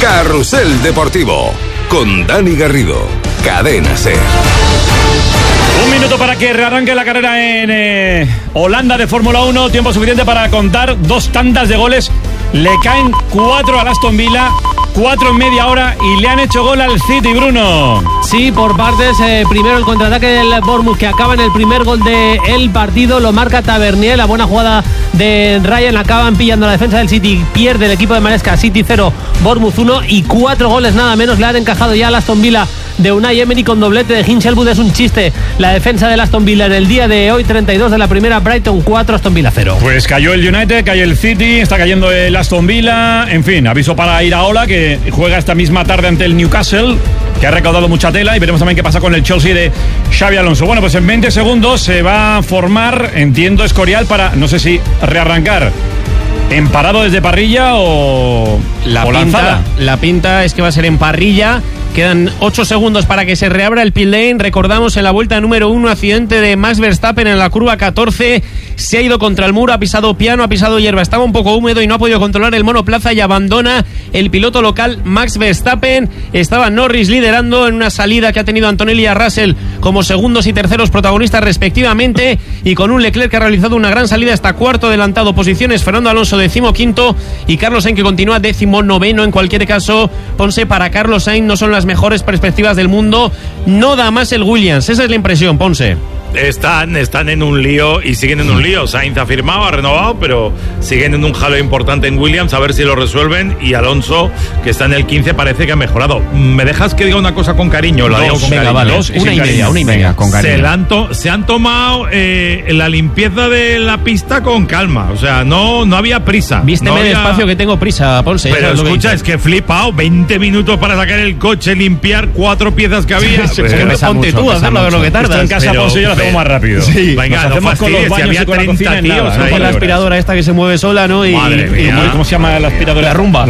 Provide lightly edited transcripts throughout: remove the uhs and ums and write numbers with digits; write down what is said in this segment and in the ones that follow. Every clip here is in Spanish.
Carrusel Deportivo con Dani Garrido, Cadena SER. Un minuto para que rearranque la carrera en Holanda de Fórmula 1. Tiempo suficiente para contar 2 tandas de goles. Le caen 4 al Aston Villa, 4 en media hora y le han hecho gol al City, Bruno. Sí, por partes. Primero el contraataque del Bournemouth, que acaba en el primer gol del partido. Lo marca Tavernier. La buena jugada de Ryan. Acaban pillando la defensa del City. Pierde el equipo de Maresca. City 0, Bournemouth 1. Y 4 goles nada menos le han encajado ya al Aston Villa de Unai Emery con doblete de Hinchelwood. Es un chiste la defensa del Aston Villa en el día de hoy. 32 de la primera, Brighton 4, Aston Villa 0. Pues cayó el United, cayó el City, está cayendo el Aston Villa. En fin, aviso para Iraola, que juega esta misma tarde ante el Newcastle, que ha recaudado mucha tela, y veremos también qué pasa con el Chelsea de Xabi Alonso. Bueno, pues en 20 segundos se va a formar, entiendo, Escorial para, no sé si rearrancar en parado desde parrilla o lanzada. La pinta es que va a ser en parrilla. Quedan 8 segundos para que se reabra el pit lane. Recordamos, en la vuelta número 1, accidente de Max Verstappen en la curva 14. Se ha ido contra el muro, ha pisado piano, ha pisado hierba. Estaba un poco húmedo y no ha podido controlar el monoplaza y abandona el piloto local Max Verstappen. Estaba Norris liderando en una salida que ha tenido Antonelli y Russell como segundos y terceros protagonistas respectivamente, y con un Leclerc que ha realizado una gran salida hasta cuarto adelantado. Posiciones: Fernando Alonso 15º y Carlos Sainz, que continúa 19º. En cualquier caso, Ponce, para Carlos Sainz no son las mejores perspectivas del mundo. No da más el Williams, esa es la impresión, Ponce. Están en un lío y siguen en un lío. Sainz ha firmado, ha renovado, pero siguen en un jaleo importante en Williams, a ver si lo resuelven. Y Alonso, que está en el 15, parece que ha mejorado. ¿Me dejas que diga una cosa con cariño? La digo con cariño. Vale, una y media con cariño. Se han tomado la limpieza de la pista con calma. O sea, no había prisa. Vísteme despacio, que tengo prisa, Ponce. Pero escucha, es que he flipado. 20 minutos para sacar el coche, limpiar 4 piezas que había. Ponte tú a hacerlo, a ver lo que tardas. Esto en casa, Ponce, yo lo hacemos más rápido. Sí, venga, no fastidies, si había 30 tíos. La aspiradora esta que se mueve sola, ¿no? Madre mía. ¿Cómo se llama la aspiradora? La rumba.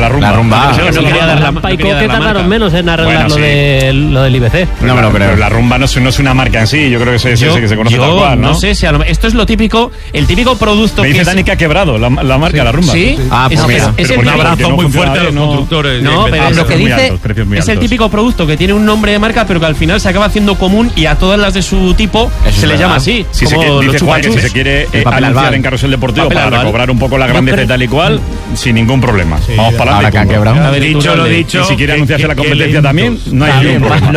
No quería dar la Paico, que tardaron menos en arreglar lo del IBC. No me lo creo. La rumba no es una marca en sí. Yo creo que se conoce tal cual, ¿no? No sé si esto es lo típico, el típico producto. Me dice Dani que ha quebrado la marca, la rumba. ¿Sí? Pues mira. Un abrazo muy fuerte a los constructores. No, pero es lo que dice. Es el típico producto que tiene un nombre de marca, pero que al final se acaba haciendo común, y a todas las de su tipo se les llama así. Si se quiere anunciar en Carrusel Deportivo para cobrar un poco la grandeza y tal y cual, sin ningún problema. Vamos para adelante. Ahora que han quebrado. Lo dicho. Y si quiere anunciarse la competencia también, no hay ningún problema.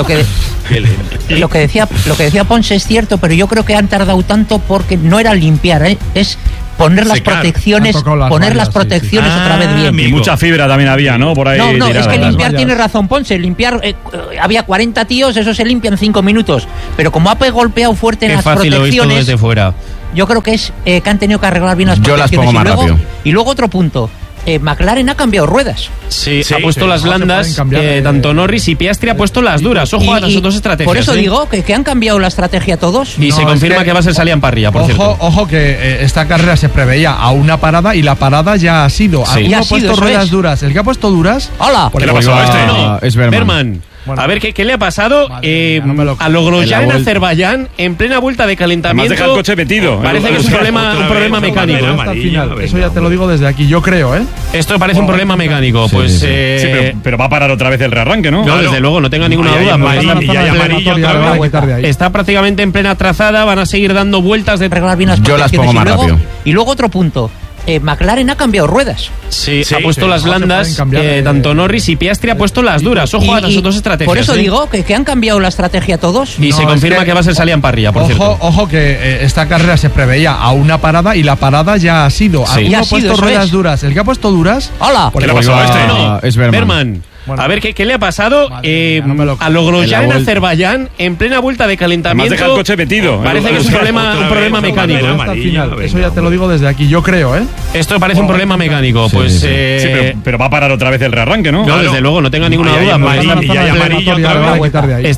Lo que decía Ponce es cierto, pero yo creo que han tardado tanto porque no era limpiar, es poner las protecciones, otra vez bien. Y mucha fibra también había, ¿no? Por ahí. No, es que limpiar, tiene razón Ponce. Limpiar, había 40 tíos, eso se limpia en 5 minutos. Pero como ha golpeado fuerte en las protecciones, desde fuera. Yo creo que es que han tenido que arreglar bien las protecciones. Yo las pongo más rápido. Y luego otro punto. McLaren ha cambiado ruedas. Sí, ha puesto las blandas, tanto Norris, y Piastri ha puesto las duras. Ojo a las dos estrategias. Por eso digo que han cambiado la estrategia todos. Y se confirma que va a ser salida en parrilla, por cierto. Ojo que esta carrera se preveía a una parada y la parada ya ha sido. Ya ha puesto ruedas duras. El que ha puesto duras. ¡Hola! ¿Qué le ha pasado a este? Es Berman. Bueno, a ver, ¿qué le ha pasado a Logrosyan, en Azerbaiyán, en plena vuelta de calentamiento? Además deja el coche metido. Parece que es un problema mecánico. Hasta el final. Eso ya te lo digo desde aquí, yo creo, ¿eh? Esto parece un problema mecánico. Pero va a parar otra vez el rearranque, ¿no? No, desde luego, no tenga ninguna duda. Está prácticamente en plena trazada, van a seguir dando vueltas de arreglar bien las protecciones. Yo las pongo más rápido. Y luego otro punto. McLaren ha cambiado ruedas. Sí, ha puesto las blandas, tanto Norris, y Piastri ha puesto las duras. Ojo a las dos estrategias. Por eso digo que han cambiado la estrategia todos. Y se confirma que va a ser salida en parrilla, por cierto. Ojo que esta carrera se preveía a una parada y la parada ya ha sido. Ya ha puesto ruedas duras. El que ha puesto duras. ¡Hola! ¿Qué le ha pasado a este? Es Berman. Bueno, a ver, ¿qué le ha pasado a Logrosyan, en Azerbaiyán, en plena vuelta de calentamiento? Además deja el coche metido. Parece que es un problema mecánico. Hasta el final. Eso ya te lo digo desde aquí, yo creo, ¿eh? Esto parece un problema mecánico. Pero va a parar otra vez el rearranque, ¿no? No, desde luego, no tenga ninguna duda.